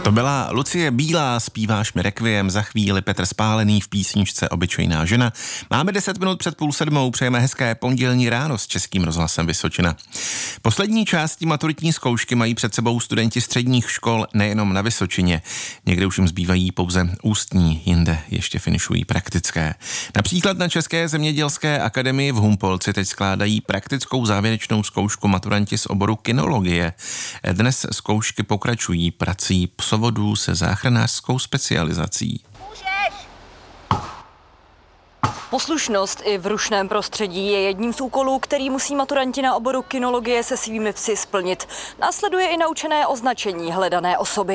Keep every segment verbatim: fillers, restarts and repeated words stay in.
To byla Lucie Bílá, Zpíváš mi requiem, za chvíli Petr Spálený v písničce Obyčejná žena. Máme deset minut před půl sedmou, přejeme hezké pondělní ráno s Českým rozhlasem Vysočina. Poslední části maturitní zkoušky mají před sebou studenti středních škol nejenom na Vysočině. Někde už jim zbývají pouze ústní, jinde ještě finišují praktické. Například na České zemědělské akademii v Humpolci teď skládají praktickou závěrečnou zkoušku maturanti z oboru kinologie. Dnes zkoušky pokračují prací psovodů se záchranářskou specializací. Poslušnost i v rušném prostředí je jedním z úkolů, který musí maturanti na oboru kinologie se svými psy splnit. Následuje i naučené označení hledané osoby.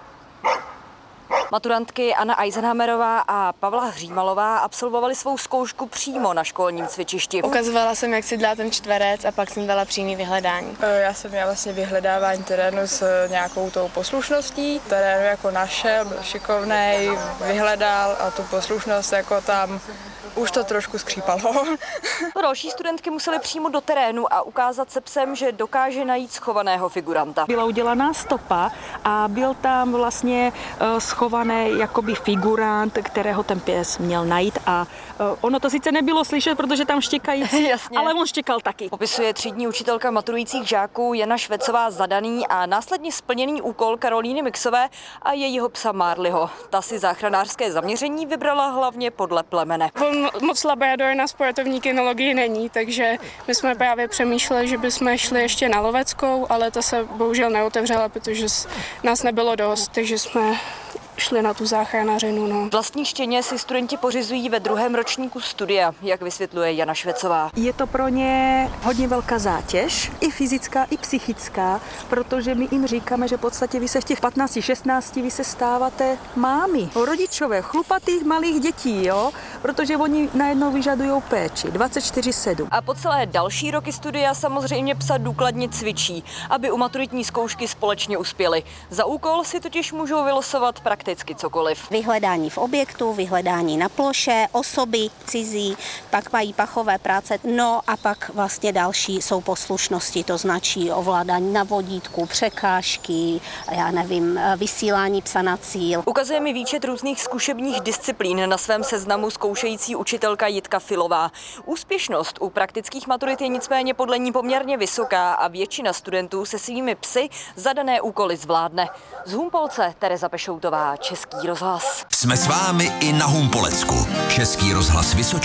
Maturantky Anna Eisenhammerová a Pavla Hřímalová absolvovali svou zkoušku přímo na školním cvičišti. Ukazovala jsem, jak si dělá ten čtverec a pak jsem dala přímý vyhledání. Já jsem měla vlastně vyhledávání terénu s nějakou tou poslušností. Terénu jako našel, byl šikovnej, vyhledal a tu poslušnost jako tam už to trošku skřípalo. Další studentky musely přímo do terénu a ukázat se psem, že dokáže najít schovaného figuranta. Byla udělaná stopa a byl tam vlastně uh, schovaný jakoby figurant, kterého ten pes měl najít a uh, ono to sice nebylo slyšet, protože tam štěkající, Jasně. Ale on štěkal taky. Popisuje třídní učitelka maturujících žáků Jana Švecová zadaný a následně splněný úkol Karolíny Mixové a jejího psa Marleyho. Ta si záchranářské zaměření vybrala hlavně podle plemene. On moc labrador na sportovní kinologii není, takže my jsme právě přemýšleli, že bychom šli ještě na loveckou, ale ta se bohužel neotevřela, protože nás nebylo dost, takže jsme šli na tu záchranářinu. No. Vlastní štěně si studenti pořizují ve druhém ročníku studia, jak vysvětluje Jana Švecová. Je to pro ně hodně velká zátěž, i fyzická, i psychická, protože my jim říkáme, že v podstatě vy se v těch patnácti šestnácti vy se stáváte mámy, rodičové chlupatých malých dětí, jo? Protože oni najednou vyžadují péči dvacet čtyři sedm. A po celé další roky studia samozřejmě psa důkladně cvičí, aby u maturitní zkoušky společně uspěli. Za úkol si totiž můžou vylosovat prakticky cokoliv. Vyhledání v objektu, vyhledání na ploše, osoby cizí, pak mají pachové práce, no a pak vlastně další jsou poslušnosti, to značí ovládání na vodítku, překážky, já nevím, vysílání psa na cíl. Ukazuje mi výčet různých zkušebních disciplín na svém seznamu zkoušející učitelka Jitka Filová. Úspěšnost u praktických maturit je nicméně podle ní poměrně vysoká a většina studentů se svými psy zadané úkoly zvládne. Z Humpolce Tereza Pešoutová, Český rozhlas. Jsme s vámi i na Humpolecku. Český rozhlas Vysočina.